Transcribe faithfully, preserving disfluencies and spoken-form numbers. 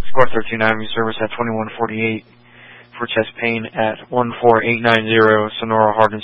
Score thirteen Avenue service at twenty-one forty-eight. For chest pain at one four eight nine zero Sonora Heart and